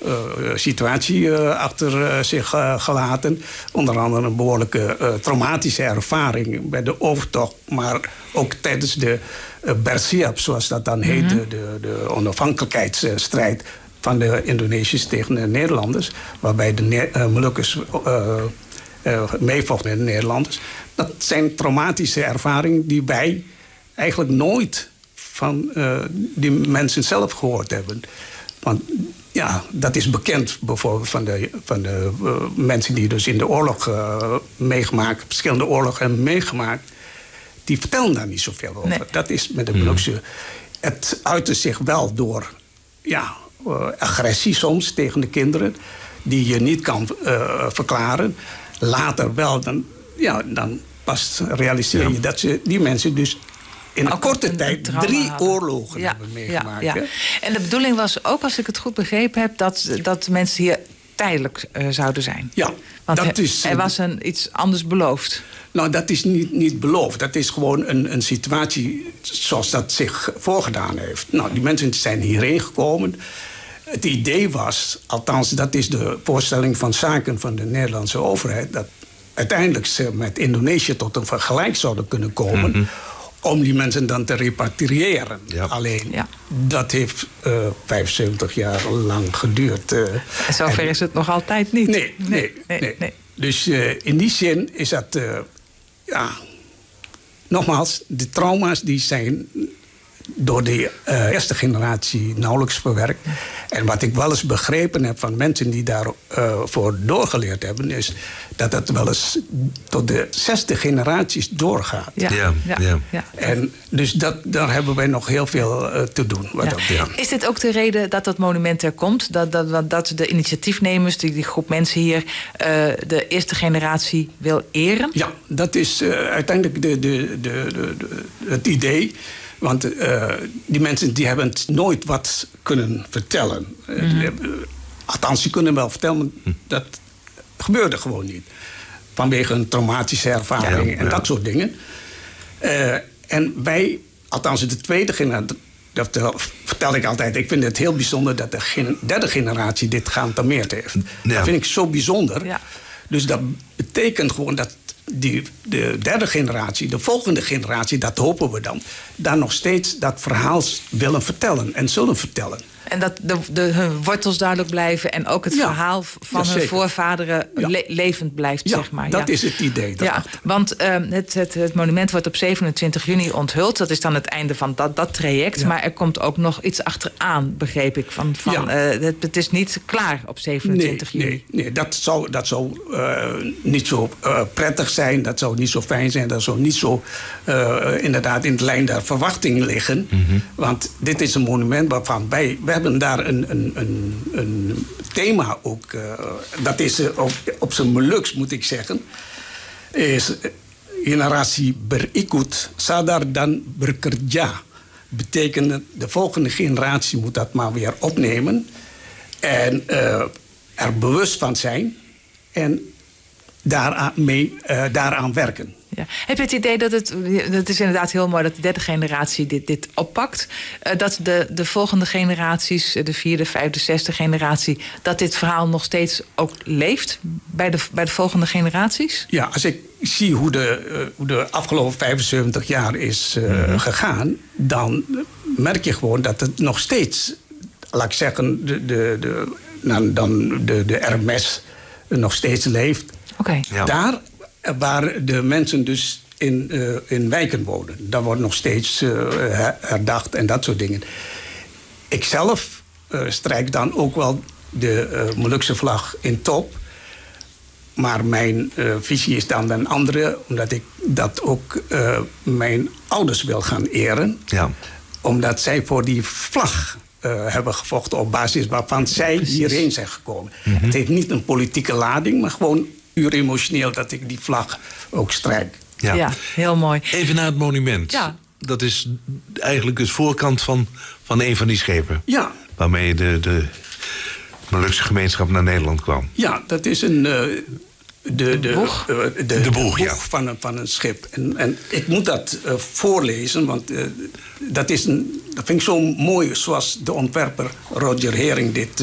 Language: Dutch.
situatie achter zich gelaten. Onder andere een behoorlijke traumatische ervaring bij de overtocht, maar ook tijdens de Bersiap, zoals dat dan heette, de onafhankelijkheidsstrijd van de Indonesiërs tegen de Nederlanders, waarbij de Molukkers meevochten met de Nederlanders. Dat zijn traumatische ervaringen die wij eigenlijk nooit van die mensen zelf gehoord hebben. Want ja, dat is bekend bijvoorbeeld van de mensen die dus in de oorlog meegemaakt, verschillende oorlogen hebben meegemaakt. Die vertellen daar niet zoveel over. Nee. Dat is met de Molukse. Het uitte zich wel door agressie soms tegen de kinderen, die je niet kan verklaren. Later wel, dan pas realiseer je dat die mensen dus in een korte tijd 3 oorlogen hebben meegemaakt. Ja. En de bedoeling was ook, als ik het goed begrepen heb, dat mensen hier tijdelijk zouden zijn. Ja, want er was iets anders beloofd. Nou, dat is niet beloofd. Dat is gewoon een situatie zoals dat zich voorgedaan heeft. Nou, die mensen zijn hierheen gekomen. Het idee was, althans dat is de voorstelling van zaken van de Nederlandse overheid, dat uiteindelijk ze met Indonesië tot een vergelijk zouden kunnen komen, om die mensen dan te repatriëren. Ja. Alleen, dat heeft 75 jaar lang geduurd. En zover is het nog altijd niet. Nee. Dus in die zin is dat, nogmaals, de trauma's die zijn door de eerste generatie nauwelijks verwerkt. En wat ik wel eens begrepen heb van mensen die daarvoor doorgeleerd hebben, is dat het wel eens tot de 6e generaties doorgaat. Ja. En dus daar hebben wij nog heel veel te doen. Is dit ook de reden dat dat monument er komt? Dat de initiatiefnemers, die groep mensen hier, de eerste generatie wil eren? Ja, dat is uiteindelijk het idee. Want die mensen die hebben nooit wat kunnen vertellen. Althans, die kunnen wel vertellen, maar dat gebeurde gewoon niet. Vanwege een traumatische ervaring en dat soort dingen. En wij, althans de tweede generatie, dat vertel ik altijd, ik vind het heel bijzonder dat de derde generatie dit geantameerd heeft. Ja. Dat vind ik zo bijzonder. Ja. Dus dat betekent gewoon dat de derde generatie, de volgende generatie, dat hopen we dan nog steeds dat verhaal willen vertellen en zullen vertellen. En dat hun wortels duidelijk blijven en ook het verhaal van hun voorvaderen levend blijft, zeg maar. Dat is het idee. Want het monument wordt op 27 juni onthuld. Dat is dan het einde van dat traject. Ja. Maar er komt ook nog iets achteraan, begreep ik. Het is niet klaar op 27 juni. Nee, dat zou niet zo prettig zijn. Dat zou niet zo fijn zijn. Dat zou niet zo inderdaad in de lijn der verwachting liggen. Want dit is een monument waarvan wij hebben daar een thema ook. Dat is op zijn Moluks, moet ik zeggen. Is generatie berikut sadar dan bekerja. Betekent de volgende generatie moet dat maar weer opnemen. En er bewust van zijn. En daaraan werken. Ja. Heb je het idee dat het is inderdaad heel mooi dat de derde generatie dit oppakt? Dat de volgende generaties, de 4e, 5e, 6e generatie, dat dit verhaal nog steeds ook leeft bij de volgende generaties? Ja, als ik zie hoe de afgelopen 75 jaar is gegaan, dan merk je gewoon dat het nog steeds, laat ik zeggen, de RMS nog steeds leeft. Okay. Ja. Daar waar de mensen dus in wijken wonen. Daar wordt nog steeds herdacht en dat soort dingen. Ikzelf strijk dan ook wel de Molukse vlag in top. Maar mijn visie is dan een andere, omdat ik dat ook mijn ouders wil gaan eren. Ja. Omdat zij voor die vlag hebben gevochten op basis waarvan zij hierheen zijn gekomen. Het heeft niet een politieke lading, maar gewoon puur emotioneel dat ik die vlag ook strijk. Ja, heel mooi. Even naar het monument. Ja. Dat is eigenlijk het voorkant van een van die schepen. Ja. Waarmee de Molukse gemeenschap naar Nederland kwam. Ja, dat is de boeg ja. van een schip. En ik moet dat voorlezen, want dat vind ik zo mooi zoals de ontwerper Roger Hering dit